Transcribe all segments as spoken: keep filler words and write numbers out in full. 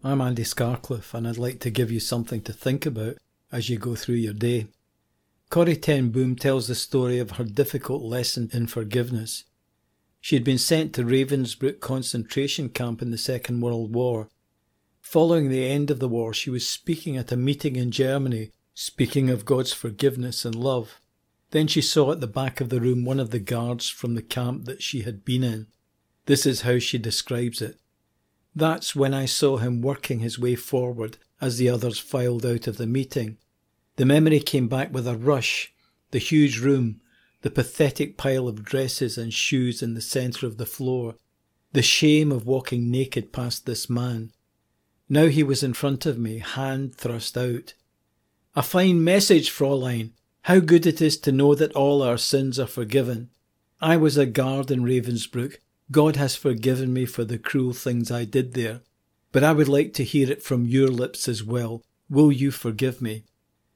I'm Andy Scarcliffe, and I'd like to give you something to think about as you go through your day. Corrie ten Boom tells the story of her difficult lesson in forgiveness. She had been sent to Ravensbrück concentration camp in the Second World War. Following the end of the war, she was speaking at a meeting in Germany, speaking of God's forgiveness and love. Then she saw at the back of the room one of the guards from the camp that she had been in. This is how she describes it. That's when I saw him working his way forward as the others filed out of the meeting. The memory came back with a rush, the huge room, the pathetic pile of dresses and shoes in the centre of the floor, the shame of walking naked past this man. Now he was in front of me, hand thrust out. A fine message, Fräulein. How good it is to know that all our sins are forgiven. I was a guard in Ravensbrück. God has forgiven me for the cruel things I did there. But I would like to hear it from your lips as well. Will you forgive me?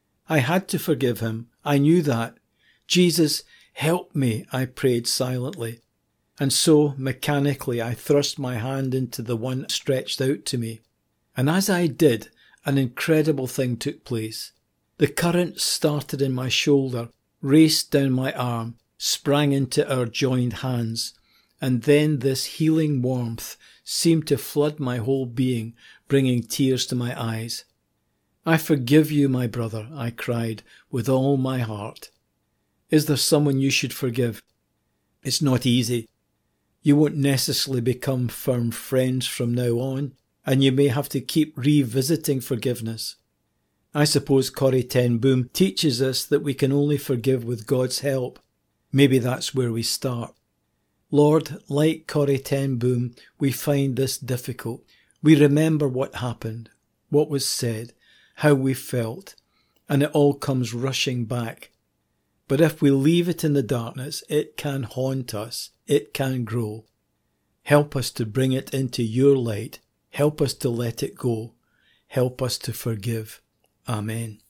I had to forgive him. I knew that. Jesus, help me, I prayed silently. And so, mechanically, I thrust my hand into the one stretched out to me. And as I did, an incredible thing took place. The current started in my shoulder, raced down my arm, sprang into our joined hands, and then this healing warmth seemed to flood my whole being, bringing tears to my eyes. I forgive you, my brother, I cried with all my heart. Is there someone you should forgive? It's not easy. You won't necessarily become firm friends from now on, and you may have to keep revisiting forgiveness. I suppose Corrie ten Boom teaches us that we can only forgive with God's help. Maybe that's where we start. Lord, like Corrie ten Boom, we find this difficult. We remember what happened, what was said, how we felt, and it all comes rushing back. But if we leave it in the darkness, it can haunt us, it can grow. Help us to bring it into your light. Help us to let it go. Help us to forgive. Amen.